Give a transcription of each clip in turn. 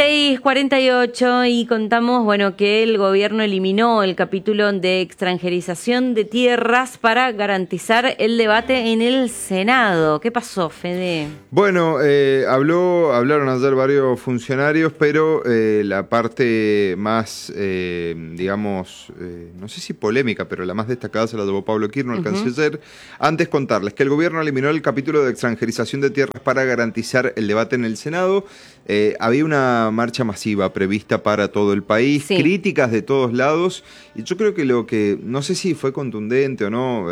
16:48 y contamos, bueno, que el gobierno eliminó el capítulo de extranjerización de tierras para garantizar el debate en el Senado. ¿Qué pasó, Fede? Bueno, hablaron ayer varios funcionarios, pero la parte más, digamos, no sé si polémica, pero la más destacada se la llevó Pablo Quirno, el canciller. Antes contarles que el gobierno eliminó el capítulo de extranjerización de tierras para garantizar el debate en el Senado. Había una marcha masiva prevista para todo el país, sí, críticas de todos lados, y yo creo que lo que, no sé si fue contundente o no,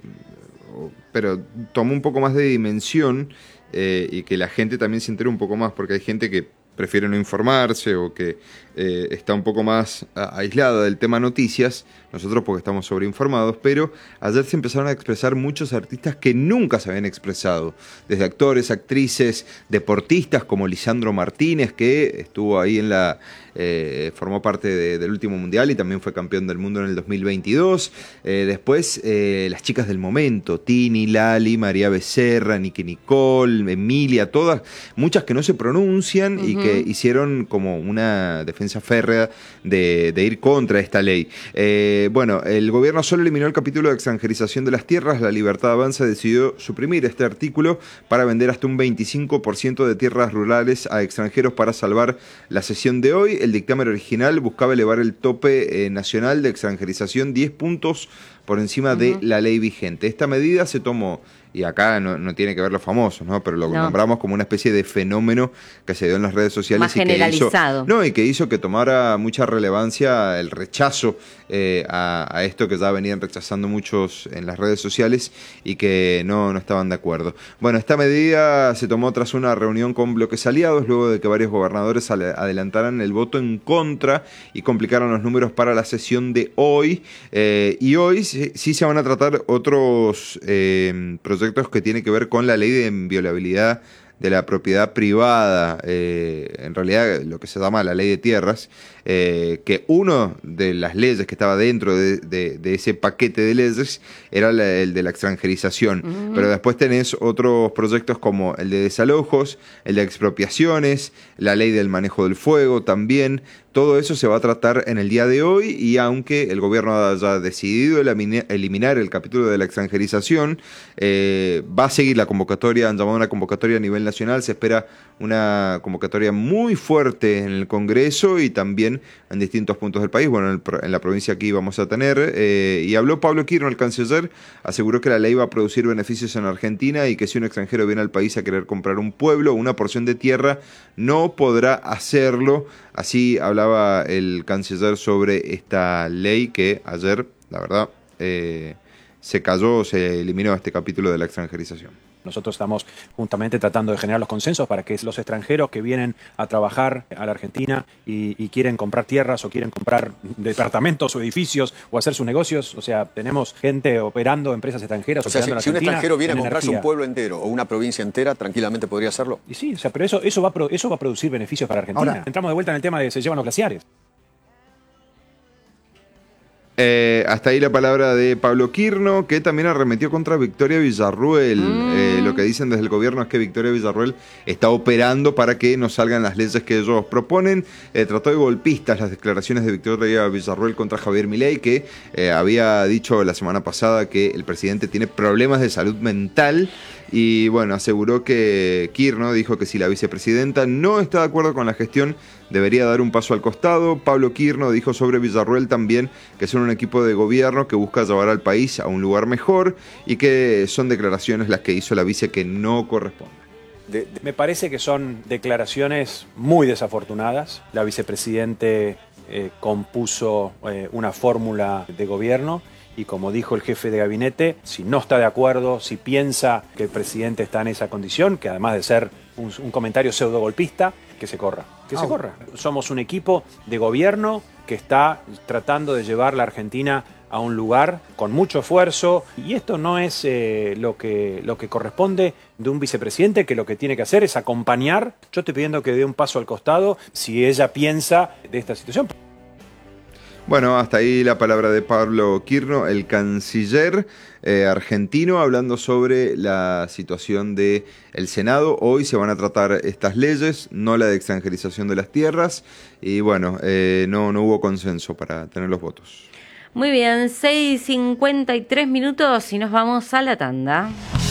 pero tomó un poco más de dimensión y que la gente también se entere un poco más, porque hay gente que prefiere no informarse o que está un poco más aislada del tema noticias, nosotros porque estamos sobreinformados, pero ayer se empezaron a expresar muchos artistas que nunca se habían expresado, desde actores, actrices, deportistas como Lisandro Martínez, que estuvo ahí en la... formó parte del último mundial y también fue campeón del mundo en el 2022. Después las chicas del momento, Tini, Lali, María Becerra, Nicky Nicole, Emilia, todas, muchas que no se pronuncian y que hicieron como una defensa férrea de ir contra esta ley. Bueno, el gobierno solo eliminó el capítulo de extranjerización de las tierras. La Libertad Avanza decidió suprimir este artículo para vender hasta un 25% de tierras rurales a extranjeros para salvar la sesión de hoy. El dictamen original buscaba elevar el tope nacional de extranjerización 10 puntos por encima de la ley vigente. Esta medida se tomó, y acá no tiene que ver los famosos, ¿no? Pero lo nombramos como una especie de fenómeno que se dio en las redes sociales. Más generalizado. Y que hizo que tomara mucha relevancia el rechazo a esto que ya venían rechazando muchos en las redes sociales y que no estaban de acuerdo. Bueno, esta medida se tomó tras una reunión con bloques aliados, luego de que varios gobernadores adelantaran el voto en contra y complicaron los números para la sesión de hoy. Y hoy sí se van a tratar otros proyectos que tienen que ver con la ley de inviolabilidad de la propiedad privada, en realidad lo que se llama la ley de tierras, que una de las leyes que estaba dentro de ese paquete de leyes era el de la extranjerización, pero después tenés otros proyectos como el de desalojos, el de expropiaciones, la ley del manejo del fuego también. Todo eso se va a tratar en el día de hoy y aunque el gobierno haya decidido eliminar el capítulo de la extranjerización, va a seguir la convocatoria, han llamado una convocatoria a nivel nacional, se espera una convocatoria muy fuerte en el Congreso y también en distintos puntos del país. Bueno, en la provincia aquí vamos a tener, y habló Pablo Quirno, el canciller, aseguró que la ley va a producir beneficios en Argentina y que si un extranjero viene al país a querer comprar un pueblo o una porción de tierra, no podrá hacerlo. Así hablaba el canciller sobre esta ley que ayer, la verdad, se cayó, se eliminó este capítulo de la extranjerización. Nosotros estamos juntamente tratando de generar los consensos para que los extranjeros que vienen a trabajar a la Argentina y quieren comprar tierras o quieren comprar departamentos o edificios o hacer sus negocios, o sea, tenemos gente operando, empresas extranjeras. O sea, si un extranjero viene a comprarse un pueblo entero o una provincia entera, tranquilamente podría hacerlo. Y sí, o sea, pero eso va a producir beneficios para Argentina. Ahora, entramos de vuelta en el tema de se llevan los glaciares. Hasta ahí la palabra de Pablo Quirno, que también arremetió contra Victoria Villarruel. Lo que dicen desde el gobierno es que Victoria Villarruel está operando para que no salgan las leyes que ellos proponen. Trató de golpistas las declaraciones de Victoria Villarruel contra Javier Milei, que había dicho la semana pasada que el presidente tiene problemas de salud mental. Y bueno, aseguró que Quirno dijo que si la vicepresidenta no está de acuerdo con la gestión, debería dar un paso al costado. Pablo Quirno dijo sobre Villarruel también que son un equipo de gobierno que busca llevar al país a un lugar mejor y que son declaraciones las que hizo la vice que no corresponden. Me parece que son declaraciones muy desafortunadas. La vicepresidente compuso una fórmula de gobierno y como dijo el jefe de gabinete, si no está de acuerdo, si piensa que el presidente está en esa condición, que además de ser un comentario pseudogolpista, que se corra. Que se corra. Somos un equipo de gobierno que está tratando de llevar la Argentina a un lugar con mucho esfuerzo y esto no es lo que corresponde de un vicepresidente, que lo que tiene que hacer es acompañar. Yo estoy pidiendo que dé un paso al costado si ella piensa de esta situación. Bueno, hasta ahí la palabra de Pablo Quirno, el canciller argentino, hablando sobre la situación del Senado. Hoy se van a tratar estas leyes, no la de extranjerización de las tierras, y bueno, no hubo consenso para tener los votos. Muy bien, 6:53 minutos y nos vamos a la tanda.